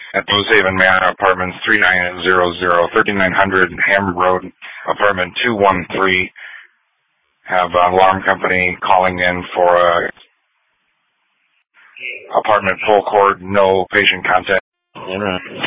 at Rosehaven Manor, apartments 3900, 3900 Hammer Road, apartment 213. Have alarm company calling in for apartment full cord, no patient contact.